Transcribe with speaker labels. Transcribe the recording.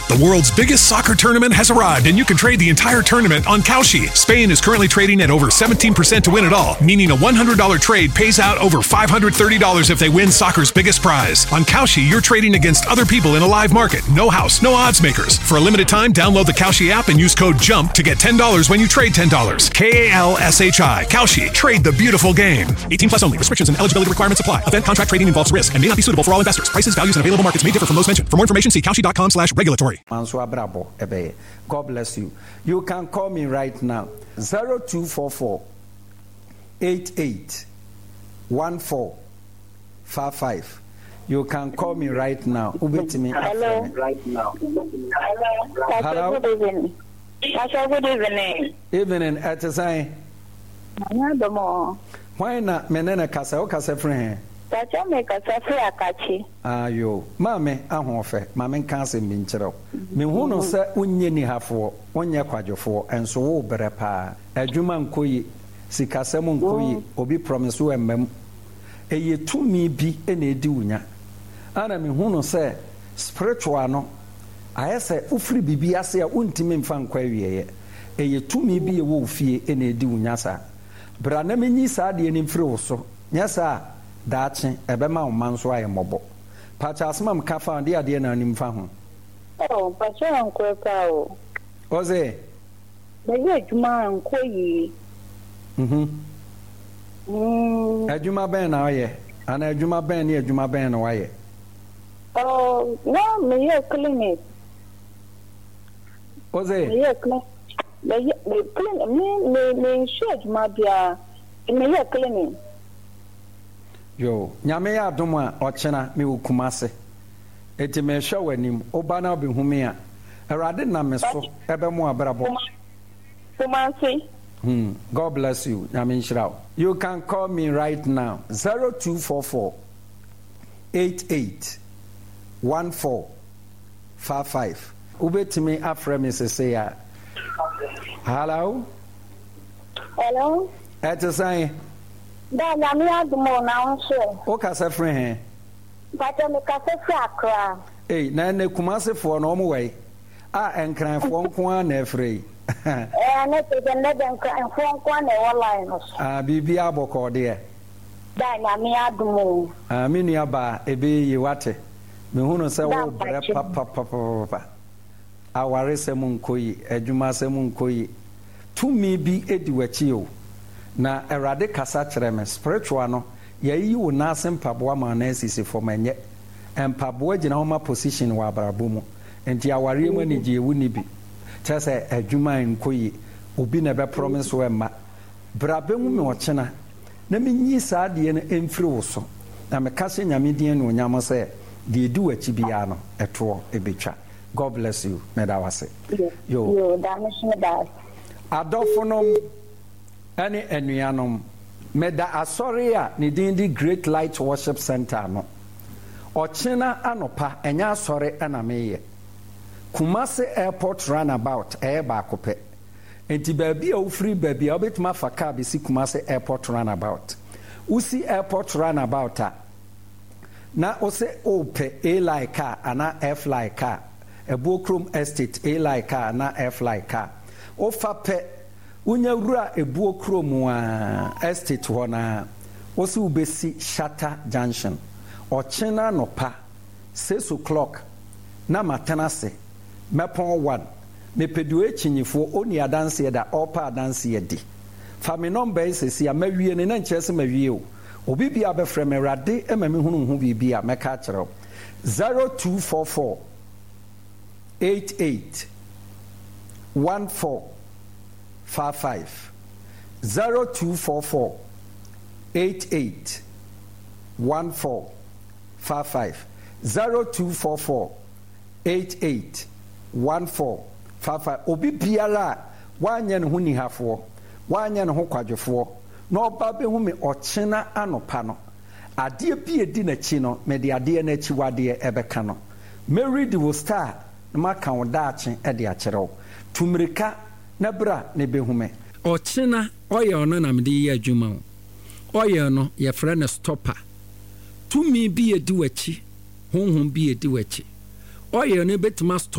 Speaker 1: The world's biggest soccer tournament has arrived, and you can trade the entire tournament on Kalshi. Spain is currently trading at over 17% to win it all, meaning a $100 trade pays out over $530 if they win soccer's biggest prize. On Kalshi, you're trading against other people in a live market. No house, no odds makers. For a limited time, download the Kalshi app and use code JUMP to get $10 when you trade $10. KALSHI. Kalshi. Trade the beautiful game. 18 plus only. Restrictions and eligibility requirements apply. Event contract trading involves risk and may not be suitable for all investors. Prices, values, and available markets may differ from those mentioned. For more information, see kalshi.com/regulatory.
Speaker 2: God bless you. You can call me right now. 0244 88 1455. You can call me right now.
Speaker 3: Hello. Right now. Hello. Good evening. Good evening.
Speaker 2: Evening. At the same. Why not? Menena kasa o kasa friend.
Speaker 3: Tacha me kasa free akachi.
Speaker 2: Ayo, mame ahofe, mame kanse minchero. Me hu no se unye ni hafo, onye kwadwofo, enso wo bere pa. Adwuma nkoyi, sikasem nkoyi, obi promise wo emmem. Eye tumi bi ene edi unya. Ana me hu no se spiritual no ayese ufri bibi ase a untimi mfa nkwa wieye. Eye tumi bi e wo fie ene edi unya sa. Bra na menyi sa de ni mfiri wo so. Nyasa dachi ebema omanso aye mobo pacha asmam kafa ndi ade na nim fa ho
Speaker 3: pacha nko ka o
Speaker 2: oze
Speaker 3: be adwuma nko yi
Speaker 2: adwuma ben na oye ana adwuma ben ni adwuma ben na waye
Speaker 3: no me ye clinic
Speaker 2: oze
Speaker 3: me ye clinic me adwuma bia me ye clinic.
Speaker 2: Yo, nyame ya adom a ochena me wokumase. Eti me hwe wanim, oba na obehume a. Erade na me so ebe mu abrabo.
Speaker 3: Kumase.
Speaker 2: God bless you. Nyame nshira. You can call me right now. 0244 88 1455. Ubetimi afre me sese ya. Hello?
Speaker 3: Hello?
Speaker 2: Etisai.
Speaker 3: Da na mi adumo na nso.
Speaker 2: O ka se frɛ he?
Speaker 3: Pacha me ka se fra akra.
Speaker 2: Na ne kumase fo na omo wai. Enkran fo nko a na frɛ.
Speaker 3: Na te de enkran fo nko a na wala no so.
Speaker 2: Bibi aboko de.
Speaker 3: Da na mi adumo.
Speaker 2: Me nua ba ebe yi wate. Me hu no se wo bre papa. Aware se mu nkoyi, adwuma se mu nkoyi. Tumi bi edi wachi o. Na erade kasa kyerɛ me spiritual no yayi wo na mpaboa ma na asisi for menye mpaboa gina homa position wa abrabo mu enti aware mu ni gye wu ni bi kyerɛ adwuma nkoyi obi na be promise we ma brabe mu me ochena na menyi saa de no emfiri wo so na me ka se nyame din no nyam se de edi wachi bia no eto ebetwa. God bless you. Me da wase
Speaker 3: yo da me da
Speaker 2: adofonom Any enuanom meda asori a ne din di Great Light Worship Center no ochena anopa enya asori ana meye Kumasi Airport Runabout ba akope enti baabi a ufiri baabi a obetuma faka be si Kumasi Airport Runabout usi Airport Runabout a na ose ope A like car ana F like car Ebuokrom Estate A like car ana F like car ofa pe unya wura Ebuokrom estate ho na osi ubesi Shatter Junction ochena nopa 6 o'clock na matenase mepon 1 mepedu echinyifo oni adanse da opa adanse di fa me number sesi amawie ne na nkyese mawie o obi bia be frɛ me rade emame hunu hu bibia meka kyerɛ 0244 88 1455 0244 88 1455 0244 88 1455 obi biara wanye ne ho ni hafo wanye ne ho kwadwefo na oba be hu me ochena anopa no ade bi edi na chi no me de ade na chi wade ebeka no Mary de Star na maka wo daache e de akyerɛw tumrika na bra ne behume ochena oye ono na me de ye adwuma oye no ye frɛ ne stopper tumi bi edi wachi honhom bi edi wachi oye no betima